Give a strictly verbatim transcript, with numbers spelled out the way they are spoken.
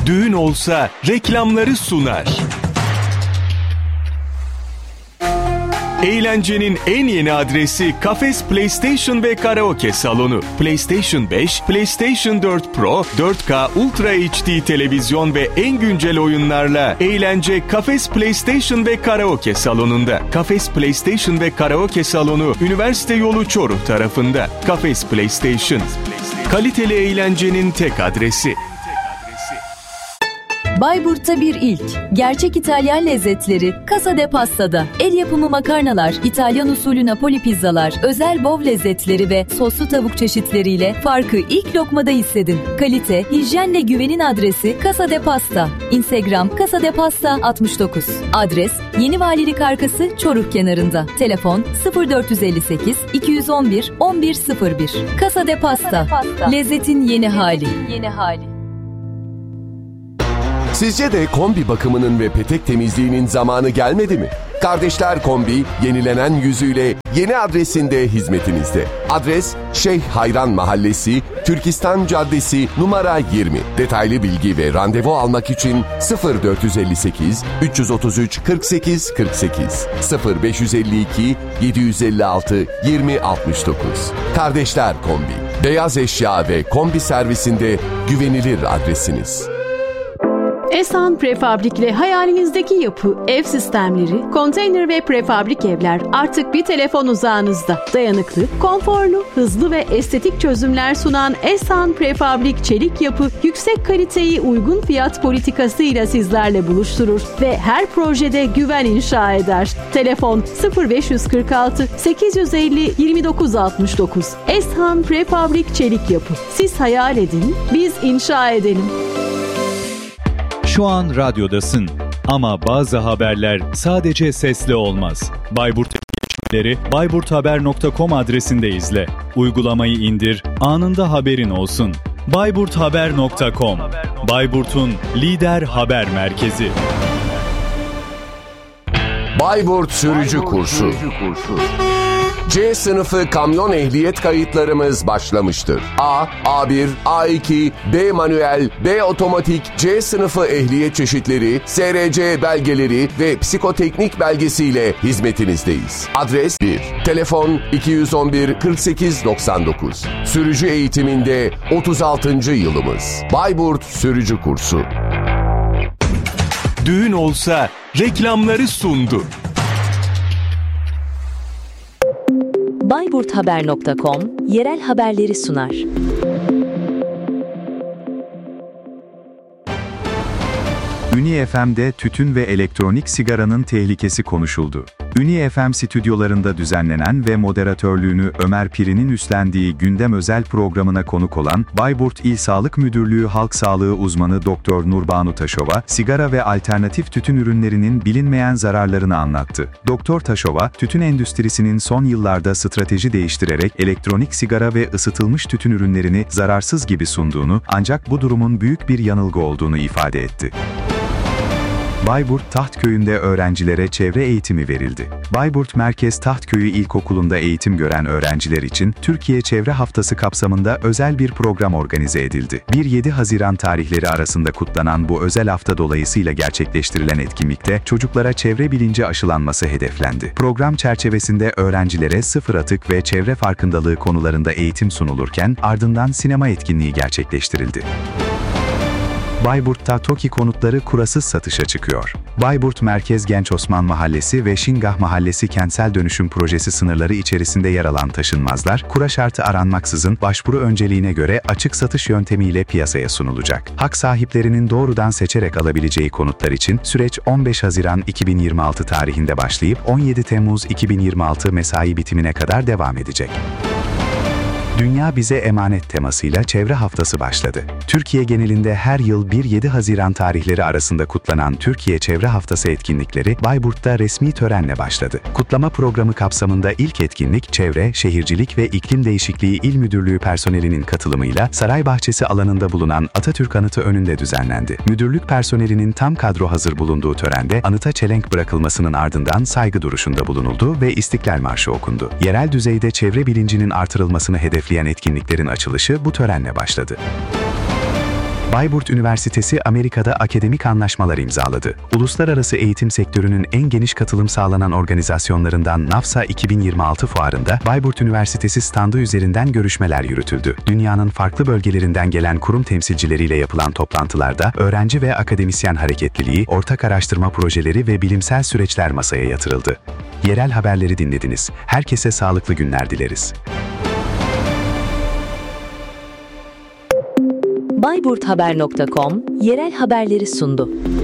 Düğün olsa reklamları sunar. Eğlencenin en yeni adresi Kafes PlayStation ve Karaoke Salonu. PlayStation beş, PlayStation dört Pro, dört K Ultra H D televizyon ve en güncel oyunlarla eğlence Kafes PlayStation ve Karaoke Salonu'nda. Kafes PlayStation ve Karaoke Salonu, Üniversite Yolu Çoruh tarafında. Kafes PlayStation, kaliteli eğlencenin tek adresi. Bayburt'ta bir ilk. Gerçek İtalyan lezzetleri Casa de Pasta'da. El yapımı makarnalar, İtalyan usulü Napoli pizzalar, özel bov lezzetleri ve soslu tavuk çeşitleriyle farkı ilk lokmada hissedin. Kalite, hijyenle güvenin adresi Casa de Pasta. Instagram Casa de Pasta altmış dokuz. Adres Yeni Valilik Arkası Çoruh kenarında. Telefon sıfır dört elli sekiz iki yüz on bir on bir sıfır bir. Casa de Pasta. Lezzetin yeni hali. Yeni hali. Sizce de kombi bakımının ve petek temizliğinin zamanı gelmedi mi? Kardeşler Kombi, yenilenen yüzüyle yeni adresinde hizmetinizde. Adres Şeyh Hayran Mahallesi, Türkistan Caddesi numara yirmi. Detaylı bilgi ve randevu almak için sıfır dört elli sekiz üç otuz üç kırk sekiz kırk sekiz sıfır beş elli iki yedi yüz elli altı yirmi altmış dokuz. Kardeşler Kombi, beyaz eşya ve kombi servisinde güvenilir adresiniz. Esan Prefabrik hayalinizdeki yapı, ev sistemleri, konteyner ve prefabrik evler artık bir telefon uzağınızda. Dayanıklı, konforlu, hızlı ve estetik çözümler sunan Esan Prefabrik Çelik Yapı, yüksek kaliteyi uygun fiyat politikasıyla sizlerle buluşturur ve her projede güven inşa eder. Telefon sıfır beş kırk altı sekiz yüz elli yirmi dokuz altmış dokuz. Esan Prefabrik Çelik Yapı. Siz hayal edin, biz inşa edelim. Şu an radyodasın ama bazı haberler sadece sesli olmaz. Bayburt gelişmeleri bayburt haber nokta com adresinde izle. Uygulamayı indir, anında haberin olsun. bayburt haber nokta com, Bayburt'un lider haber merkezi. Bayburt Sürücü Kursu. C sınıfı kamyon ehliyet kayıtlarımız başlamıştır. A, A bir, A iki, B manuel, B otomatik, C sınıfı ehliyet çeşitleri, S R C belgeleri ve psikoteknik belgesiyle hizmetinizdeyiz. Adres bir. Telefon iki yüz on bir kırk sekiz doksan dokuz. Sürücü eğitiminde otuz altıncı yılımız. Bayburt Sürücü Kursu. Düğün olsa reklamları sundu. bayburt haber nokta com yerel haberleri sunar. Uni F M'de tütün ve elektronik sigaranın tehlikesi konuşuldu. Uni F M stüdyolarında düzenlenen ve moderatörlüğünü Ömer Piri'nin üstlendiği gündem özel programına konuk olan Bayburt İl Sağlık Müdürlüğü Halk Sağlığı uzmanı Doktor Nurbanu Taşova, sigara ve alternatif tütün ürünlerinin bilinmeyen zararlarını anlattı. Doktor Taşova, tütün endüstrisinin son yıllarda strateji değiştirerek elektronik sigara ve ısıtılmış tütün ürünlerini zararsız gibi sunduğunu, ancak bu durumun büyük bir yanılgı olduğunu ifade etti. Bayburt Tahtköy'ünde öğrencilere çevre eğitimi verildi. Bayburt Merkez Tahtköyü İlkokulu'nda eğitim gören öğrenciler için Türkiye Çevre Haftası kapsamında özel bir program organize edildi. bir yedi Haziran tarihleri arasında kutlanan bu özel hafta dolayısıyla gerçekleştirilen etkinlikte çocuklara çevre bilinci aşılanması hedeflendi. Program çerçevesinde öğrencilere sıfır atık ve çevre farkındalığı konularında eğitim sunulurken ardından sinema etkinliği gerçekleştirildi. Bayburt'ta TOKİ konutları kurasız satışa çıkıyor. Bayburt Merkez Genç Osman Mahallesi ve Şingah Mahallesi kentsel dönüşüm projesi sınırları içerisinde yer alan taşınmazlar, kura şartı aranmaksızın başvuru önceliğine göre açık satış yöntemiyle piyasaya sunulacak. Hak sahiplerinin doğrudan seçerek alabileceği konutlar için süreç on beş Haziran iki bin yirmi altı tarihinde başlayıp on yedi Temmuz iki bin yirmi altı mesai bitimine kadar devam edecek. Dünya Bize Emanet temasıyla Çevre Haftası başladı. Türkiye genelinde her yıl bir yedi Haziran tarihleri arasında kutlanan Türkiye Çevre Haftası etkinlikleri Bayburt'ta resmi törenle başladı. Kutlama programı kapsamında ilk etkinlik Çevre, Şehircilik ve İklim Değişikliği İl Müdürlüğü personelinin katılımıyla Saraybahçesi alanında bulunan Atatürk Anıtı önünde düzenlendi. Müdürlük personelinin tam kadro hazır bulunduğu törende anıta çelenk bırakılmasının ardından saygı duruşunda bulunuldu ve İstiklal Marşı okundu. Yerel düzeyde çevre bilincinin artırılmasını hedefleyen etkinliklerin açılışı bu törenle başladı. Bayburt Üniversitesi Amerika'da akademik anlaşmalar imzaladı. Uluslararası eğitim sektörünün en geniş katılım sağlanan organizasyonlarından NAFSA iki bin yirmi altı fuarında Bayburt Üniversitesi standı üzerinden görüşmeler yürütüldü. Dünyanın farklı bölgelerinden gelen kurum temsilcileriyle yapılan toplantılarda öğrenci ve akademisyen hareketliliği, ortak araştırma projeleri ve bilimsel süreçler masaya yatırıldı. Yerel haberleri dinlediniz. Herkese sağlıklı günler dileriz. bayburt haber nokta com yerel haberleri sundu.